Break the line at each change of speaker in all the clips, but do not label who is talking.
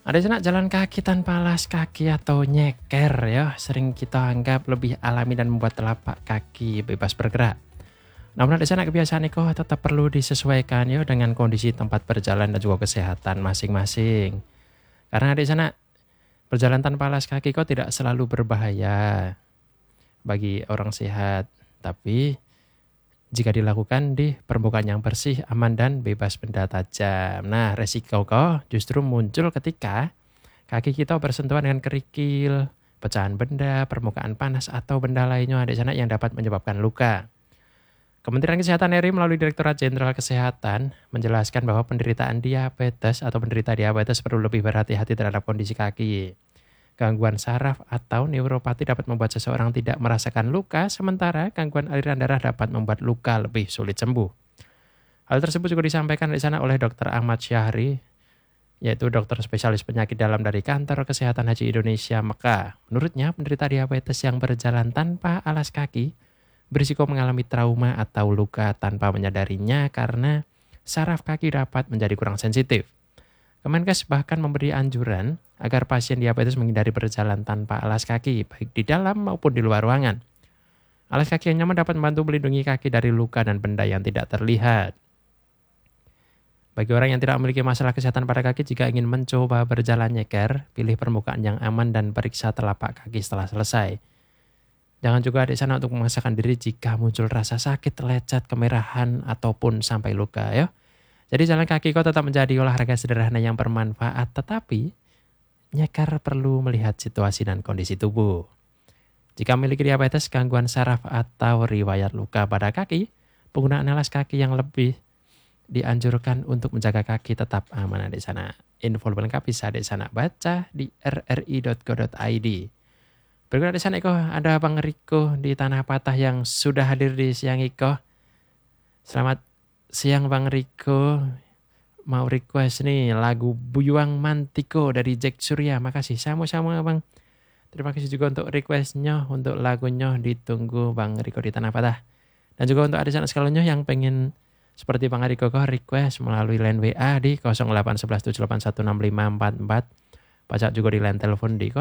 Ada sana jalan kaki tanpa alas kaki atau nyeker ya, sering kita anggap lebih alami dan membuat telapak kaki bebas bergerak. Namun ada sana kebiasaan itu tetap perlu disesuaikan ya dengan kondisi tempat berjalan dan juga kesehatan masing-masing. Karena ada sana berjalan tanpa alas kaki kok tidak selalu berbahaya bagi orang sehat, tapi jika dilakukan di permukaan yang bersih, aman dan bebas benda tajam. Nah, resiko kok justru muncul ketika kaki kita bersentuhan dengan kerikil, pecahan benda, permukaan panas atau benda lainnya di sana yang dapat menyebabkan luka. Kementerian Kesehatan RI melalui Direktorat Jenderal Kesehatan menjelaskan bahwa penderitaan diabetes atau penderita diabetes perlu lebih berhati-hati terhadap kondisi kaki. Gangguan saraf atau neuropati dapat membuat seseorang tidak merasakan luka, sementara gangguan aliran darah dapat membuat luka lebih sulit sembuh. Hal tersebut juga disampaikan di sana oleh Dr. Ahmad Syahri, yaitu dokter spesialis penyakit dalam dari Kantor Kesehatan Haji Indonesia Mekah. Menurutnya, penderita diabetes yang berjalan tanpa alas kaki berisiko mengalami trauma atau luka tanpa menyadarinya karena saraf kaki dapat menjadi kurang sensitif. Kemenkes bahkan memberi anjuran agar pasien diabetes menghindari berjalan tanpa alas kaki, baik di dalam maupun di luar ruangan. Alas kaki yang nyaman dapat membantu melindungi kaki dari luka dan benda yang tidak terlihat. Bagi orang yang tidak memiliki masalah kesehatan pada kaki, jika ingin mencoba berjalan nyeker, pilih permukaan yang aman dan periksa telapak kaki setelah selesai. Jangan juga di sana untuk memaksakan diri jika muncul rasa sakit, lecet, kemerahan, ataupun sampai luka ya. Jadi jalan kaki kok tetap menjadi olahraga sederhana yang bermanfaat, tetapi nyeker perlu melihat situasi dan kondisi tubuh. Jika memiliki diabetes, gangguan saraf atau riwayat luka pada kaki, penggunaan alas kaki yang lebih dianjurkan untuk menjaga kaki tetap aman di sana. Info lengkap bisa di sana baca di rri.go.id. Berikut di sana ada Bang Riko di Tanah Patah yang sudah hadir di siang Iko. Selamat siang Bang Riko, mau request nih lagu Buyuang Mantiko dari Jack Surya. Makasih, sama-sama Bang. Terima kasih juga untuk requestnya, untuk lagunya ditunggu Bang Riko di Tanah Patah. Dan juga untuk adisan sekalian yang pengen seperti Bang Riko request melalui line WA di 0811781654. Pajak juga di line telepon di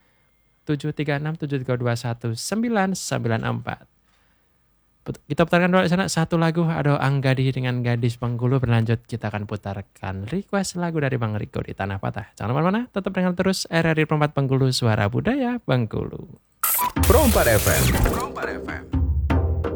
073673219994. Kita putarkan dulu di sana satu lagu, ada Anggadi dengan Gadis Bengkulu. Berlanjut kita akan putarkan request lagu dari Bang Riko di Tanah Patah. Jangan kemana-mana, tetap dengar terus RRI Perempat Bengkulu, Suara Budaya Bengkulu.
Perempat FM.